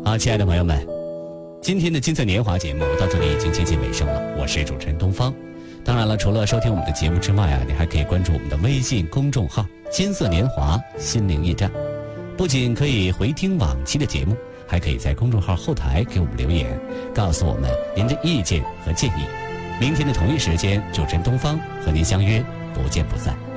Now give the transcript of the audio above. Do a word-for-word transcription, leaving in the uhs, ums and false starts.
好，亲爱的朋友们，今天的金色年华节目到这里已经接近尾声了，我是主持人东方。当然了，除了收听我们的节目之外啊，你还可以关注我们的微信公众号金色年华心灵驿站，不仅可以回听往期的节目，还可以在公众号后台给我们留言，告诉我们您的意见和建议。明天的同一时间，主持人东方和您相约不见不散。